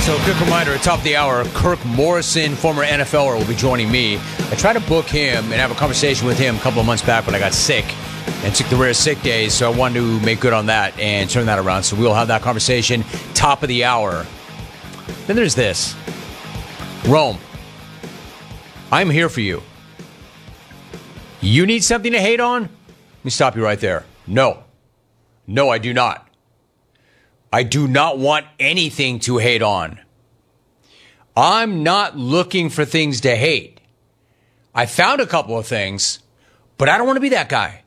So, quick reminder, at top of the hour, Kirk Morrison, former NFLer, will be joining me. I tried to book him and have a conversation with him a couple of months back when I got sick and took the rare sick days, so I wanted to make good on that and turn that around. So we'll have that conversation top of the hour. Then there's this. Rome, I'm here for you. You need something to hate on? Let me stop you right there. No. No, I do not. I do not want anything to hate on. I'm not looking for things to hate. I found a couple of things, but I don't want to be that guy.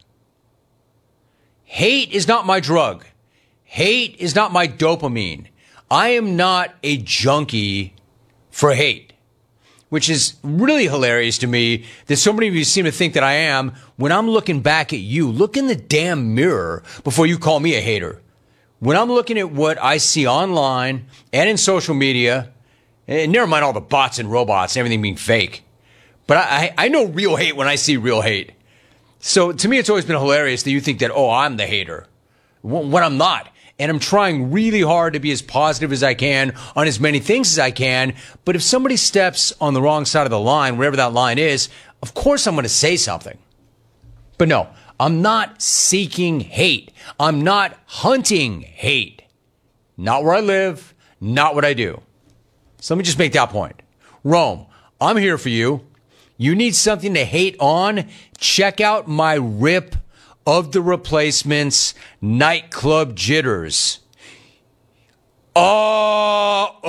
Hate is not my drug. Hate is not my dopamine. I am not a junkie for hate, which is really hilarious to me that so many of you seem to think that I am. When I'm looking back at you, look in the damn mirror before you call me a hater. When I'm looking at what I see online and in social media, and never mind all the bots and robots and everything being fake, but I know real hate when I see real hate. So to me, it's always been hilarious that you think that, oh, I'm the hater, when I'm not. And I'm trying really hard to be as positive as I can on as many things as I can. But if somebody steps on the wrong side of the line, wherever that line is, of course I'm going to say something. But no, I'm not seeking hate. I'm not hunting hate. Not where I live, not what I do. So let me just make that point. Rome, I'm here for you. You need something to hate on? Check out my rip of the Replacements Nightclub Jitters. Uh-oh.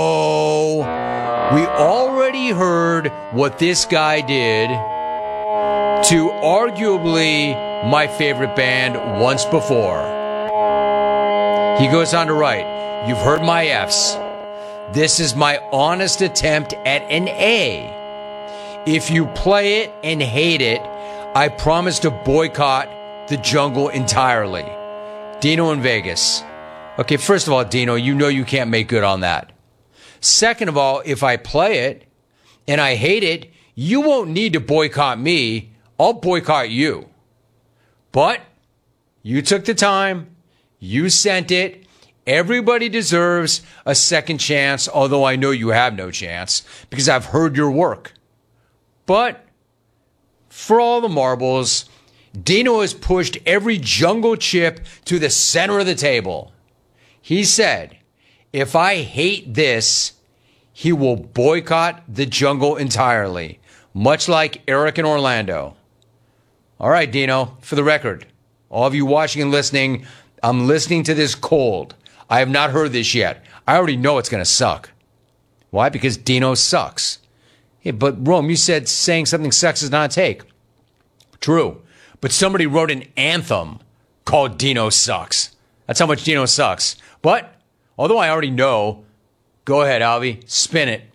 We already heard what this guy did to arguably my favorite band once before. He goes on to write, you've heard my F's. This is my honest attempt at an A. If you play it and hate it, I promise to boycott the jungle entirely. Dino in Vegas. Okay, first of all, Dino, you know you can't make good on that. Second of all, if I play it and I hate it, you won't need to boycott me. I'll boycott you. But you took the time. You sent it. Everybody deserves a second chance, although I know you have no chance because I've heard your work. But for all the marbles, Dino has pushed every jungle chip to the center of the table. He said, if I hate this, he will boycott the jungle entirely, much like Eric in Orlando. All right, Dino, for the record, all of you watching and listening, I'm listening to this cold. I have not heard this yet. I already know it's going to suck. Why? Because Dino sucks. Yeah, but Rome, you said saying something sucks is not a take. True. But somebody wrote an anthem called Dino Sucks. That's how much Dino sucks. But, although I already know, go ahead, Alvy, spin it.